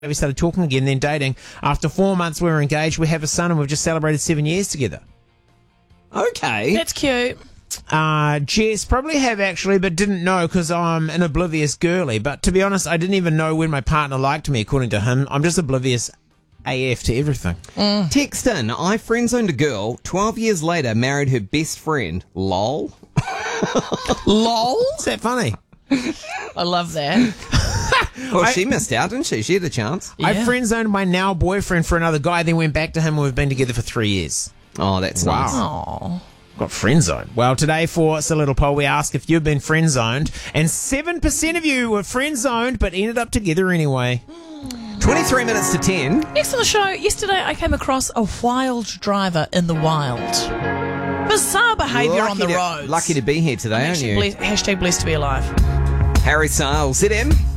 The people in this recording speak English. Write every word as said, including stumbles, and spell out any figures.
We started talking again, then dating. After four months, we were engaged. We have a son, and we've just celebrated seven years together. Okay. That's cute. Uh, Jess, probably have actually, but didn't know because I'm an oblivious girly. But to be honest, I didn't even know when my partner liked me, according to him. I'm just oblivious A F to everything. Mm. Text in, I friend-zoned a girl, twelve years later married her best friend. Lol. Lol? Is that funny? I love that. Well, I- she missed out, didn't she? She had a chance. Yeah. I friend-zoned my now boyfriend for another guy, then went back to him, and we've been together for three years. Oh, that's Wow. nice. Aw. Got friend-zoned. Well, today for a little poll, we asked if you've been friend-zoned, and seven percent of you were friend-zoned, but ended up together anyway. twenty-three minutes to ten. Next on the show, yesterday I came across a wild driver in the wild. Bizarre behaviour on the to, roads. Lucky to be here today, aren't Actually, you? blessed, hashtag blessed to be alive. Harry Styles, Z M.